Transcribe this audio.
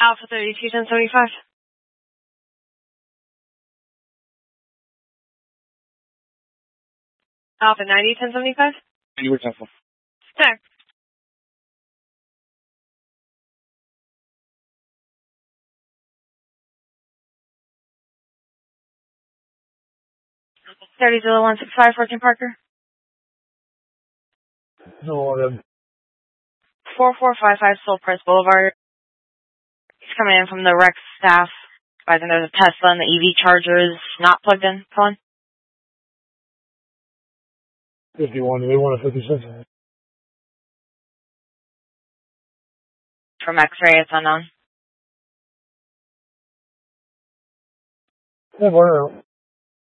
Alpha 32 1075. Alpha 90 1075. You were careful. Stack. Thirty 165 14 Parker. No, 4455 Soul Price Boulevard. He's coming in from the Rex staff. Advising there's a Tesla and the EV charger is not plugged in. Come on. 51. Do they want a 56? From X-ray, it's unknown. Yeah, burn out.